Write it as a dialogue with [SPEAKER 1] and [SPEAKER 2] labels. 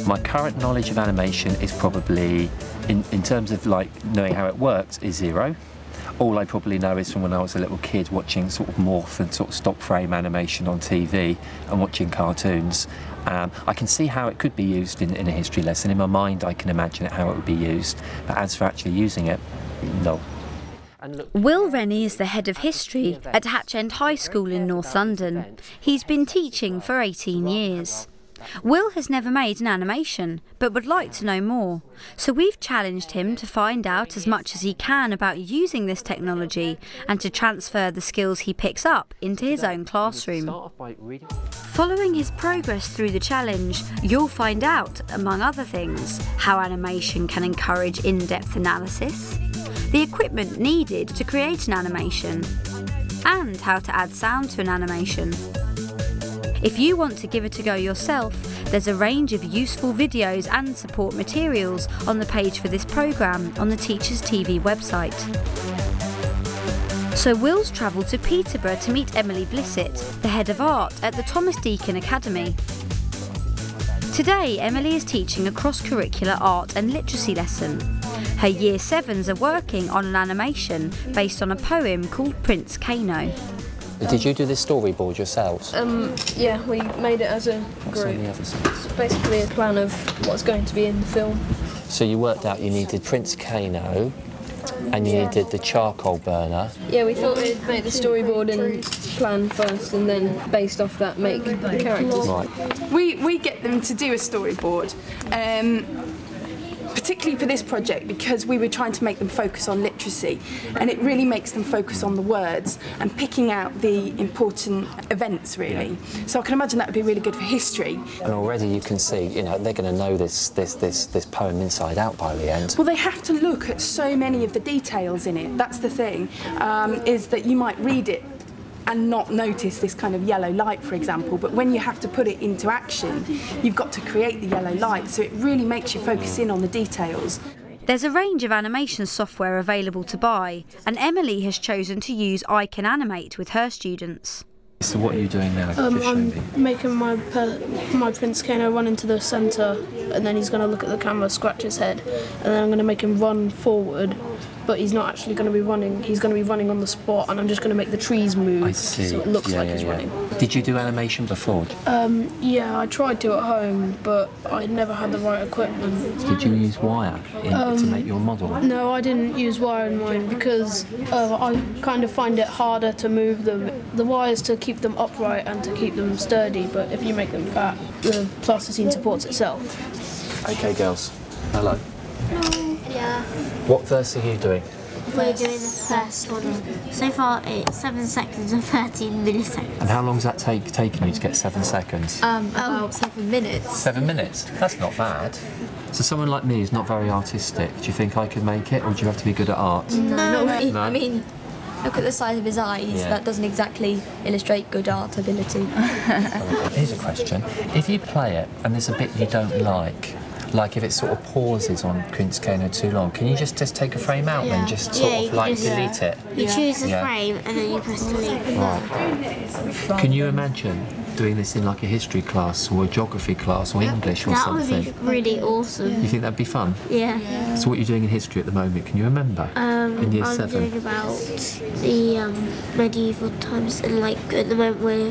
[SPEAKER 1] My current knowledge of animation is probably, in terms of like knowing how it works, is zero. All I probably know is from when I was a little kid watching sort of morph and sort of stop frame animation on TV and watching cartoons. I can see how it could be used in a history lesson. In my mind I can imagine how it would be used, but as for actually using it, no.
[SPEAKER 2] Will Rennie is the head of history at Hatch End High School in North London. He's been teaching for 18 years. Will has never made an animation, but would like to know more. So we've challenged him to find out as much as he can about using this technology and to transfer the skills he picks up into his own classroom. Following his progress through the challenge, you'll find out, among other things, how animation can encourage in-depth analysis, the equipment needed to create an animation, and how to add sound to an animation. If you want to give it a go yourself, there's a range of useful videos and support materials on the page for this programme on the Teachers TV website. So Will's travelled to Peterborough to meet Emily Blissett, the head of art at the Thomas Deacon Academy. Today, Emily is teaching a cross-curricular art and literacy lesson. Her Year 7s are working on an animation based on a poem called Prince Kano.
[SPEAKER 1] Did you do this storyboard yourselves?
[SPEAKER 3] Yeah, we made it as a group. It's basically a plan of what's going to be in the film.
[SPEAKER 1] So you worked out you needed Prince Kano and you needed the charcoal burner.
[SPEAKER 3] Yeah, we thought we'd make the storyboard and plan first and then based off that make the characters.
[SPEAKER 1] Right.
[SPEAKER 4] We get them to do a storyboard. Particularly for this project, because we were trying to make them focus on literacy, and it really makes them focus on the words and picking out the important events, really. So I can imagine that would be really good for history.
[SPEAKER 1] And already you can see, you know, they're going to know this poem inside out by the end.
[SPEAKER 4] Well, they have to look at so many of the details in it. That's the thing, is that you might read it and not notice this kind of yellow light, for example, but when you have to put it into action, you've got to create the yellow light, so it really makes you focus in on the details.
[SPEAKER 2] There's a range of animation software available to buy, and Emily has chosen to use I Can Animate with her students.
[SPEAKER 1] So what are you doing now?
[SPEAKER 5] I'm making my Prince Kano run into the centre, and then he's going to look at the camera, scratch his head, and then I'm going to make him run forward, but he's not actually going to be running, he's going to be running on the spot, and I'm just going to make the trees move so it looks like he's running.
[SPEAKER 1] Did you do animation before?
[SPEAKER 5] Yeah, I tried to at home, but I never had the right equipment.
[SPEAKER 1] Did you use wire to make your model?
[SPEAKER 5] No, I didn't use wire in mine because I kind of find it harder to move them. The wires to keep them upright and to keep them sturdy, but if you make them fat, the plasticine supports itself.
[SPEAKER 1] Okay, girls. Hello.
[SPEAKER 6] Yeah.
[SPEAKER 1] What verse are you doing?
[SPEAKER 6] We're doing the first one. So far it's 7 seconds and 13 milliseconds.
[SPEAKER 1] And how long has that taken you to get 7 seconds?
[SPEAKER 6] About 7 minutes.
[SPEAKER 1] 7 minutes? That's not bad. So someone like me who's not very artistic, do you think I could make it, or do you have to be good at art?
[SPEAKER 6] No, not really.
[SPEAKER 1] No?
[SPEAKER 6] I mean, look at the size of his eyes.
[SPEAKER 1] Yeah.
[SPEAKER 6] That doesn't exactly illustrate good art ability.
[SPEAKER 1] Here's a question. If you play it and there's a bit you don't like if it sort of pauses on Prince Kano too long, can you just take a frame out and then just sort of like delete it?
[SPEAKER 6] You choose the frame and then you press delete.
[SPEAKER 1] Right. Can you imagine doing this in like a history class or a geography class or English or something?
[SPEAKER 6] That would be really awesome.
[SPEAKER 1] You think that'd be fun?
[SPEAKER 6] Yeah.
[SPEAKER 1] So what are you doing in history at the moment? Can you remember? In year 7?
[SPEAKER 6] I'm doing about the medieval times, and like at the moment we're